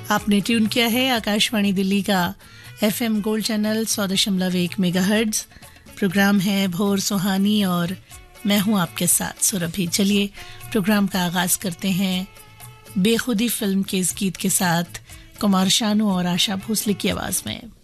आपने ट्यून किया है आकाशवाणी दिल्ली का FM gold channel 100.1 megahertz. Programme है भोर सुहानी और मैं हूं आपके साथ सुरभि। चलिए प्रोग्राम का आगाज करते हैं बेखुदी फिल्म के इस गीत के साथ, कुमार शानू और आशा भोसले की आवाज में।